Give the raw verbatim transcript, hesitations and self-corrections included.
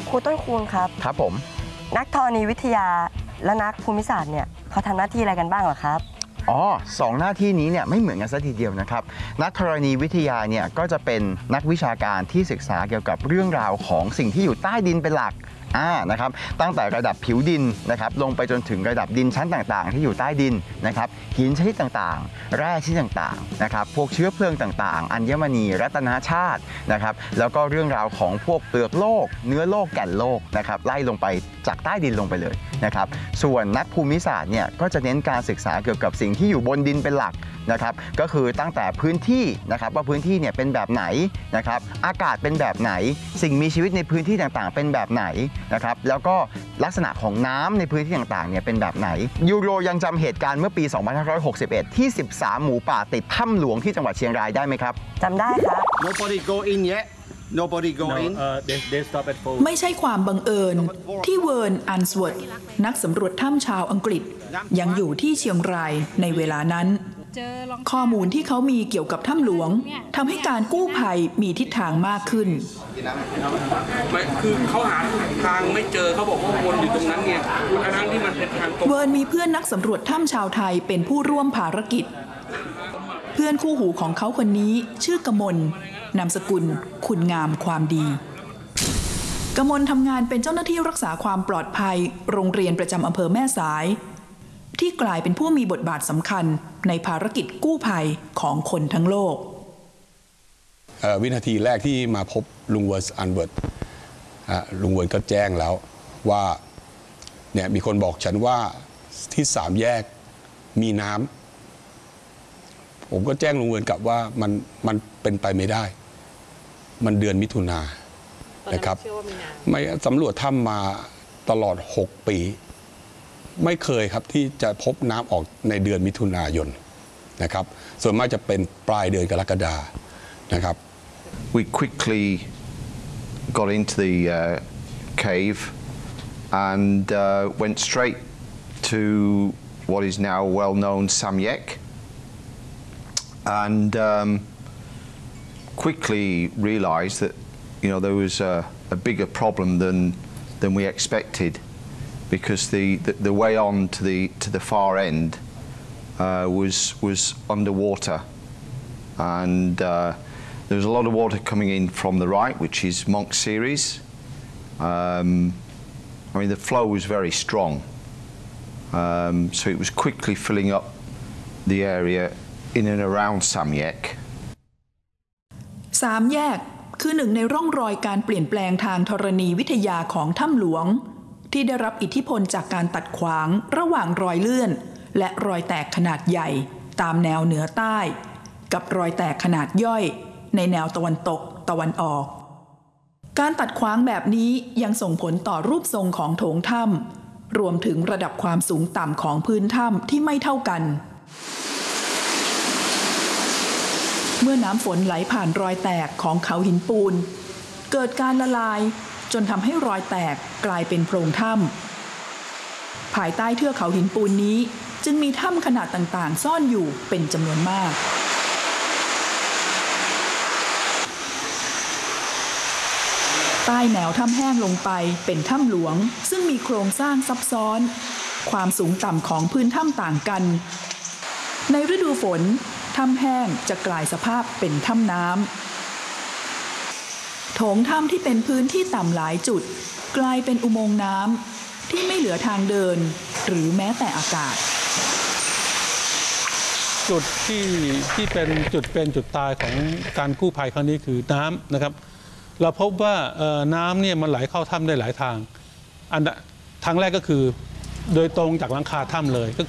ครูต้นคูณครับครับผมนักธรณีวิทยาและนักภูมิศาสตร์เนี่ยเขาทำหน้าที่อะไรกันบ้างเหรอครับอ๋อสองหน้าที่นี้เนี่ยไม่เหมือนกันซะทีเดียวนะครับนักธรณีวิทยาเนี่ยก็จะเป็นนักวิชาการที่ศึกษาเกี่ยวกับเรื่องราวของสิ่งที่อยู่ใต้ดินเป็นหลักอ่านะครับตั้งแต่ระดับผิวดินนะครับลงไปจนถึงระดับดินชั้นต่างๆที่อยู่ใต้ดินนะครับหินชนิดต่างๆแร่ชนิดต่างๆนะครับพวกเชื้อเพลิงต่างๆอัญมณีรัตนชาตินะครับแล้วก็เรื่องราวของพวกเปลือกโลกเนื้อโลกแก่นโลกนะครับไล่ลงไปจากใต้ดินลงไปเลยนะครับส่วนนักภูมิศาสตร์เนี่ยก็จะเน้นการศึกษาเกี่ยวกับสิ่งที่อยู่บนดินเป็นหลักนะครับก็คือตั้งแต่พื้นที่นะครับว่าพื้นที่เนี่ยเป็นแบบไหนนะครับอากาศเป็นแบบไหนสิ่งมีชีวิตในพื้นที่ต่างๆเป็นแบบไหนนะครับแล้วก็ลักษณะของน้ำในพื้นที่ต่างๆเนี่ยเป็นแบบไหนยูโรยังจำเหตุการณ์เมื่อปี สองพันห้าร้อยหกสิบเอ็ด ที่ สิบสาม หมูป่าติดถ้ำหลวงที่จังหวัดเชียงรายได้ไหมครับจำได้ครับ Nobody go in yet Nobody go in no, uh, they, they stop at four ไม่ใช่ความบังเอิญที่เวิร์นอันสวอร์ดนักสำรวจถ้ำชาวอังกฤษยังอยู่ที่เชียงรายในเวลานั้นข้อมูลที่เขามีเกี่ยวกับถ้ำหลวงทำให้การกู้ภัยมีทิศทางมากขึ้นไม่คือเขาหาทางไม่เจอเขาบอกว่าวนอยู่ตรงนั้นไงทั้งที่มันเป็นทางตรงเวิร์นมีเพื่อนนักสำรวจถ้ำชาวไทยเป็นผู้ร่วมภารกิจเพื่อนคู่หูของเขาคนนี้ชื่อกมลนามสกุลคุณงามความดีกมลทำงานเป็นเจ้าหน้าที่รักษาความปลอดภัยโรงเรียนประจำอำเภอแม่สายที่กลายเป็นผู้มีบทบาทสำคัญในภารกิจกู้ภัยของคนทั้งโลกวินาทีแรกที่มาพบลุงเวิร์สอันเวิร์ดลุงเวิร์ดก็แจ้งแล้วว่าเนี่ยมีคนบอกฉันว่าที่สามแยกมีน้ำผมก็แจ้งลุงเวิร์ดกลับว่ามันมันเป็นไปไม่ได้มันเดือนมิถุนายนนะครับไม่สำรวจถ้ำมาตลอดหกปีไม่เคยครับที่จะพบน้ำออกในเดือนมิถุนายนนะครับส่วนมากจะเป็นปลายเดือนกรกฎาคมนะครับ We quickly got into the uh, cave and uh, went straight to what is now well-known Samyek and um, quickly realized that you know there was a, a bigger problem than than we expected.Because the, the, the way on to the to the far end uh, was was underwater, and uh, there was a lot of water coming in from the right, which is Monk Series. Um, I mean, the flow was very strong, um, so it was quickly filling up the area in and around Samyek. สามแยกคือหนึ่งในร่องรอยการเปลี่ยนแปลงทางธรณีวิทยาของถ้ำหลวงที่ได้รับอิทธิพลจากการตัดขวางระหว่างรอยเลื่อนและรอยแตกขนาดใหญ่ตามแนวเหนือใต้กับรอยแตกขนาดย่อยในแนวตะวันตกตะวันออกการตัดขวางแบบนี้ยังส่งผลต่อรูปทรงของโถงถ้ำรวมถึงระดับความสูงต่ำของพื้นถ้ำที่ไม่เท่ากันเมื่อน้ำฝนไหลผ่านรอยแตกของเขาหินปูนเกิดการละลายจนทำให้รอยแตกกลายเป็นโพรงถ้ำภายใต้เทือกเขาหินปูนนี้จึงมีถ้ำขนาดต่างๆซ่อนอยู่เป็นจำนวนมากใต้แนวถ้ำแห้งลงไปเป็นถ้ำหลวงซึ่งมีโครงสร้างซับซ้อนความสูงต่ำของพื้นถ้ำต่างกันในฤดูฝนถ้ำแห้งจะกลายสภาพเป็นถ้ำน้ำโถงถ้ำที่เป็นพื้นที่ต่ำหลายจุดกลายเป็นอุโมงค์น้ำที่ไม่เหลือทางเดินหรือแม้แต่อากาศจุดที่ที่เป็นจุดเป็นจุดตายของการกู้ภัยครั้งนี้คือน้ำนะครับเราพบว่าน้ำเนี่ยมันไหลเข้าถ้ำได้หลายทางอันทางแรกก็คือโดยตรงจากหลังคาถ้ำเลยก็